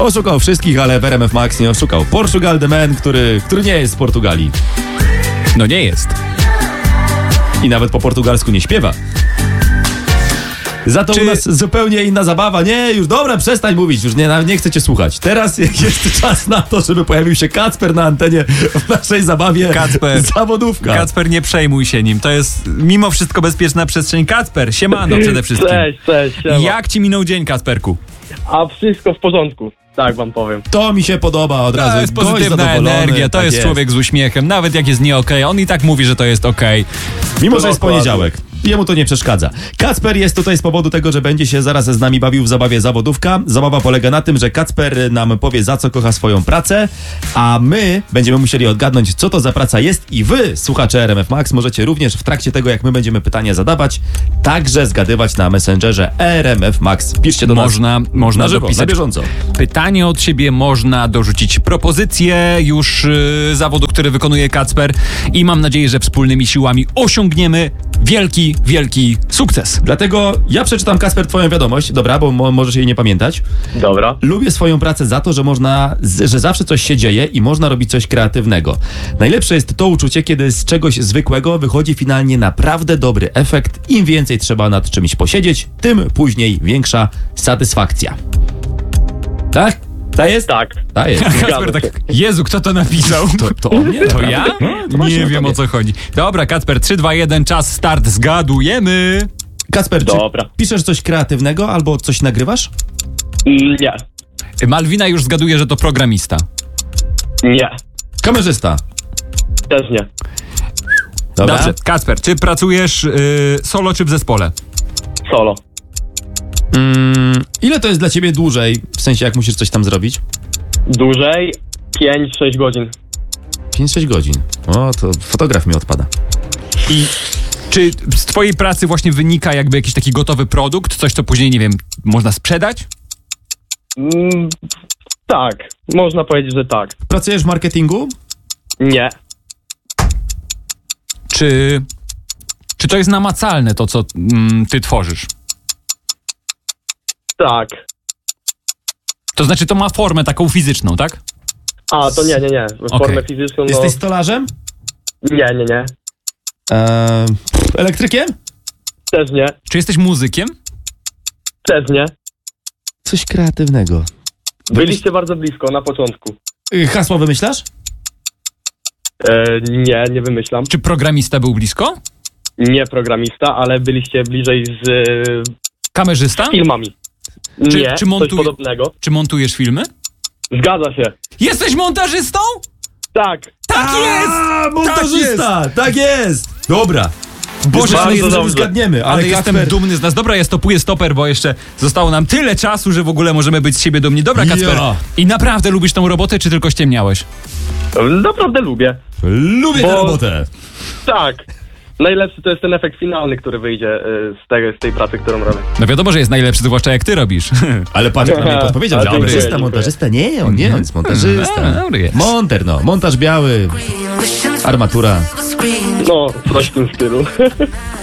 Oszukał wszystkich, ale w RMF Max nie oszukał. Portugal The Man, który nie jest z Portugalii. No nie jest. I nawet po portugalsku nie śpiewa. Za to u nas zupełnie inna zabawa. Nie, już dobra, przestań mówić, już nie chcę cię słuchać. Teraz jest czas na to, żeby pojawił się Kacper na antenie w naszej zabawie zawodówka. Kacper, nie przejmuj się nim. To jest mimo wszystko bezpieczna przestrzeń. Kacper, siemano przede wszystkim. Cześć, siema. Jak ci minął dzień, Kacperku? A wszystko w porządku, tak wam powiem. To mi się podoba od razu. To jest pozytywna energia, to jest człowiek z uśmiechem. Nawet jak jest nie okej, on i tak mówi, że to jest okej. Mimo, że jest poniedziałek. Jemu to nie przeszkadza. Kacper jest tutaj z powodu tego, że będzie się zaraz z nami bawił w zabawie zawodówka. Zabawa polega na tym, że Kacper nam powie, za co kocha swoją pracę, a my będziemy musieli odgadnąć, co to za praca jest i wy, słuchacze RMF Max, możecie również w trakcie tego, jak my będziemy pytania zadawać, także zgadywać na Messengerze RMF Max. Piszcie do nas. Można dopisać. Na bieżąco. Pytanie od siebie, można dorzucić propozycję już zawodu, który wykonuje Kacper i mam nadzieję, że wspólnymi siłami osiągniemy wielki sukces. Dlatego ja przeczytam, Kacper, twoją wiadomość, dobra, bo możesz jej nie pamiętać. Dobra. Lubię swoją pracę za to, że zawsze coś się dzieje i można robić coś kreatywnego. Najlepsze jest to uczucie, kiedy z czegoś zwykłego wychodzi finalnie naprawdę dobry efekt. Im więcej trzeba nad czymś posiedzieć, tym później większa satysfakcja. Tak? Ta jest? Tak. Ta jest. Kacper tak, Jezu, kto to napisał? To o mnie? To ja? Nie wiem, o co chodzi. Dobra, Kacper, 3, 2, 1, czas, start, zgadujemy. Kacper, Dobra. czy piszesz coś kreatywnego albo coś nagrywasz? Nie. Malwina już zgaduje, że to programista. Nie. Kamerzysta. Też nie. Dobra. Dobrze, Kacper, czy pracujesz solo czy w zespole? Solo. Ile to jest dla ciebie dłużej, w sensie jak musisz coś tam zrobić? Dłużej 5-6 godzin. 5-6 godzin. O, to fotograf mi odpada. I czy z twojej pracy właśnie wynika jakby jakiś taki gotowy produkt, coś co później, nie wiem, można sprzedać? Tak. Można powiedzieć, że tak. Pracujesz w marketingu? Nie. Czy to jest namacalne to, co ty tworzysz? Tak. To znaczy to ma formę taką fizyczną, tak? A, to nie. Formę Okej. fizyczną, no... Jesteś stolarzem? Nie. Elektrykiem? Też nie. Czy jesteś muzykiem? Też nie. Coś kreatywnego. Byliście bardzo blisko na początku. Hasło wymyślasz? Nie wymyślam. Czy programista był blisko? Nie programista, ale byliście bliżej z Kamerzysta? filmami. Nie, coś podobnego. Czy montujesz filmy? Zgadza się. Jesteś montażystą? Tak. Tak jest! Montażysta! Tak jest! Dobra. Boże, ale bardzo że dobrze. zgadniemy, ale jestem Kacper... dumny z nas. Dobra, ja stopuję stoper, bo jeszcze zostało nam tyle czasu, że w ogóle możemy być z siebie dumni. Dobra, Kacper. Ja. I naprawdę lubisz tą robotę, czy tylko ściemniałeś? Naprawdę lubię. Lubię tę robotę. Tak. Najlepszy to jest ten efekt finalny, który wyjdzie z tej pracy, którą robię. No wiadomo, że jest najlepszy, zwłaszcza jak ty robisz. Ale patrz, jak na mnie podpowiedział, że Dziękuję, kamerzysta, dziękuję. montażysta. Nie, on jest montażysta. Dobry jest. Montaż biały, armatura. No, coś w tym stylu.